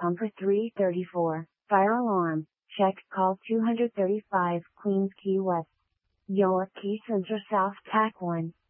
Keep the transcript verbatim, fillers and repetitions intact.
Pumper three thirty-four, fire alarm, check call two thirty-five, Queens Key West. York Key Center South Tack one.